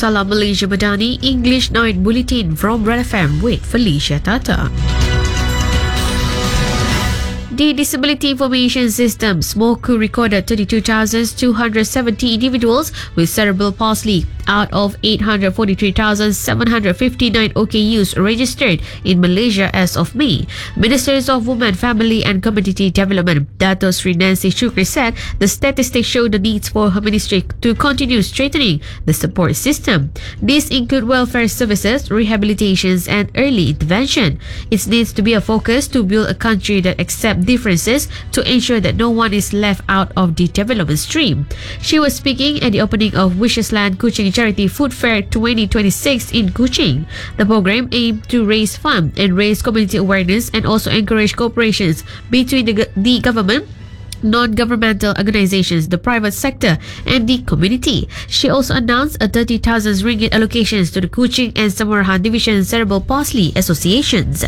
Salam Malaysia Madani, English Night Bulletin from Red FM with Felicia Tata. The Disability Information System, SMOCU, recorded 32,270 individuals with cerebral palsy out of 843,759 OKUs registered in Malaysia as of May. Ministers of Women, Family and Community Development, Dato Sri Nancy Shukri, said the statistics show the needs for her ministry to continue strengthening the support system. These include welfare services, rehabilitations and early intervention. It needs to be a focus to build a country that accepts differences to ensure that no one is left out of the development stream. She was speaking at the opening of Wishes Land Kuching Charity Food Fair 2026 in Kuching. The program aimed to raise funds and raise community awareness and also encourage cooperations between the government, non-governmental organizations, the private sector and the community. She also announced a 30,000 ringgit allocations to the Kuching and Samarahan Division Cerebral Palsy Associations.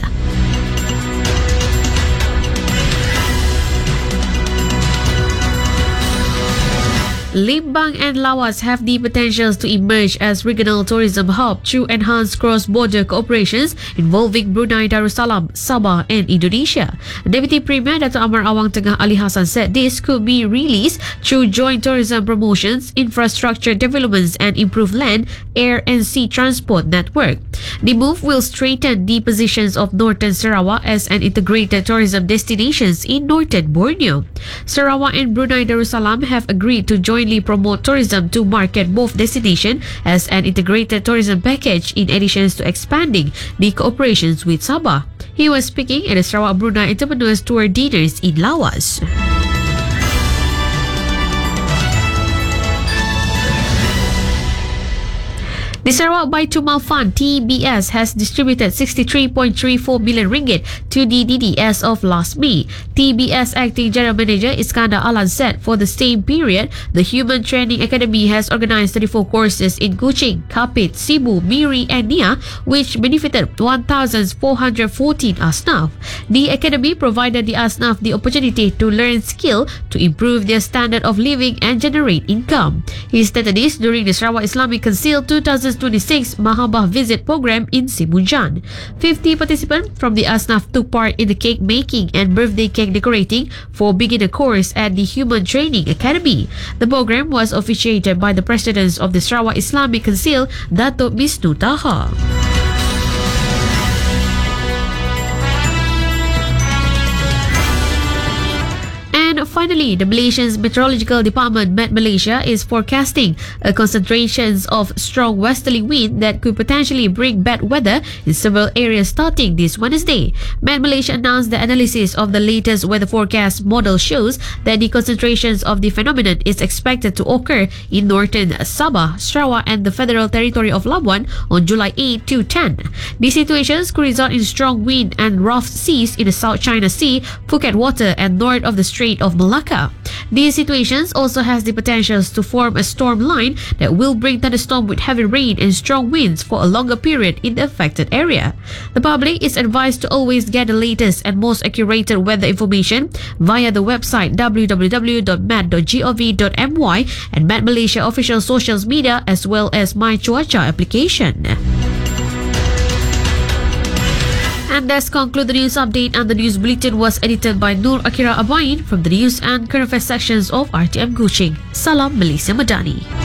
Limbang and Lawas have the potentials to emerge as regional tourism hub through enhanced cross-border cooperations involving Brunei Darussalam, Sabah and Indonesia. Deputy Premier Dato' Amar Awang Tengah Ali Hassan said this could be released through joint tourism promotions, infrastructure developments and improved land, air and sea transport network. The move will strengthen the positions of Northern Sarawak as an integrated tourism destinations in Northern Borneo. Sarawak and Brunei Darussalam have agreed to jointly promote tourism to market both destinations as an integrated tourism package in addition to expanding the cooperations with Sabah. He was speaking at the Sarawak Brunei Entrepreneurs Tour dinners in Lawas. The Sarawak Baitumal Fund TBS has distributed 63.34 million ringgit to the DD as of last May. TBS Acting General Manager Iskandar Alan said for the same period, the Human Training Academy has organised 34 courses in Kuching, Kapit, Sibu, Miri and Nia, which benefited 1,414 Asnaf. The academy provided the Asnaf the opportunity to learn skill to improve their standard of living and generate income. He stated this during the Sarawak Islamic Council 2026 Mahabah Visit Program in Simunjan. 50 participants from the Asnaf took part in the cake making and birthday cake decorating for beginner course at the Human Training Academy. The program was officiated by the President of the Sarawak Islamic Council, Dato' Misnu Taha. Finally, the Malaysian Meteorological Department, Met Malaysia, is forecasting a concentration of strong westerly wind that could potentially bring bad weather in several areas starting this Wednesday. Met Malaysia announced the analysis of the latest weather forecast model shows that the concentrations of the phenomenon is expected to occur in northern Sabah, Sarawak and the Federal Territory of Labuan on July 8 to 10. These situations could result in strong wind and rough seas in the South China Sea, Phuket water and north of the Strait of Malacca. These situations also has the potential to form a storm line that will bring thunderstorm with heavy rain and strong winds for a longer period in the affected area. The public is advised to always get the latest and most accurate weather information via the website www.met.gov.my and Met Malaysia official social media as well as My Cuaca application. And that's conclude the news update, and the news bulletin was edited by Nur Akira Abain from the news and current affairs sections of RTM Kuching. Salam Malaysia Madani.